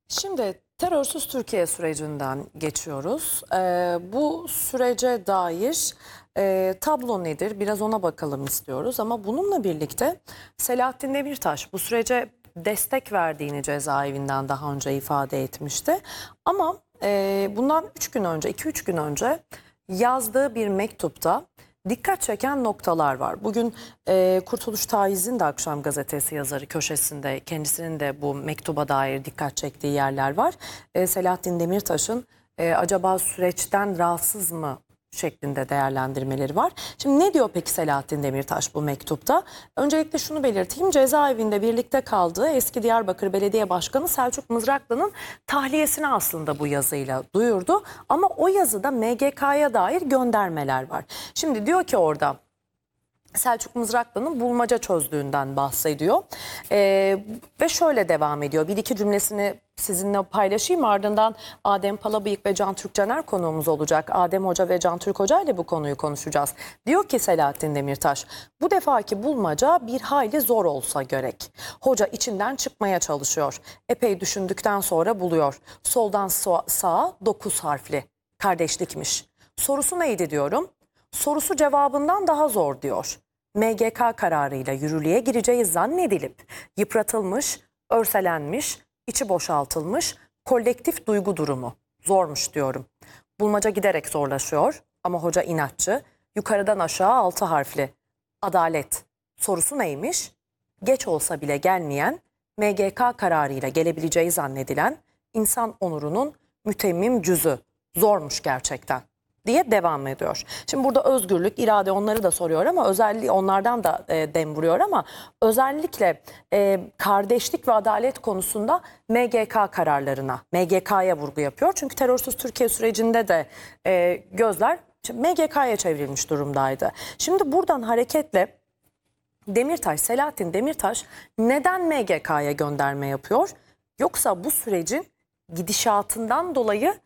Şimdi terörsüz Türkiye sürecinden geçiyoruz. Bu sürece dair tablo nedir? Biraz ona bakalım istiyoruz. Ama bununla birlikte Selahattin Demirtaş bu sürece destek verdiğini cezaevinden daha önce ifade etmişti. Ama bundan 3 gün önce, 2-3 gün önce yazdığı bir mektupta dikkat çeken noktalar var. Bugün Kurtuluş Taiz'in de Akşam Gazetesi yazarı köşesinde kendisinin de bu mektuba dair dikkat çektiği yerler var. Selahattin Demirtaş'ın acaba süreçten rahatsız mı şeklinde değerlendirmeleri var. Şimdi ne diyor peki Selahattin Demirtaş bu mektupta? Öncelikle şunu belirteyim. Cezaevinde birlikte kaldığı eski Diyarbakır Belediye Başkanı Selçuk Mızraklı'nın tahliyesini aslında bu yazıyla duyurdu. Ama o yazıda MGK'ya dair göndermeler var. Şimdi diyor ki orada Selçuk Mızraklı'nın bulmaca çözdüğünden bahsediyor. Ve şöyle devam ediyor. Bir iki cümlesini sizinle paylaşayım. Ardından Adem Palabıyık ve Can Türk Caner konuğumuz olacak. Adem Hoca ve Can Türk Hoca ile bu konuyu konuşacağız. Diyor ki Selahattin Demirtaş, bu defaki bulmaca bir hayli zor olsa gerek. Hoca içinden çıkmaya çalışıyor. Epey düşündükten sonra buluyor. Soldan sağa 9 harfli. Kardeşlikmiş. Sorusu neydi diyorum. Sorusu cevabından daha zor diyor. MGK kararıyla yürürlüğe gireceği zannedilip yıpratılmış, örselenmiş, içi boşaltılmış kolektif duygu durumu. Zormuş diyorum. Bulmaca giderek zorlaşıyor ama hoca inatçı. Yukarıdan aşağı 6 harfli. Adalet. Sorusu neymiş? Geç olsa bile gelmeyen, MGK kararıyla gelebileceği zannedilen insan onurunun mütemmim cüzü. Zormuş gerçekten diye devam ediyor. Şimdi burada özgürlük, irade onları da soruyor ama özellikle onlardan da dem vuruyor ama özellikle kardeşlik ve adalet konusunda MGK kararlarına, MGK'ya vurgu yapıyor. Çünkü terörsüz Türkiye sürecinde de gözler MGK'ya çevrilmiş durumdaydı. Şimdi buradan hareketle Selahattin Demirtaş neden MGK'ya gönderme yapıyor? Yoksa bu sürecin gidişatından dolayı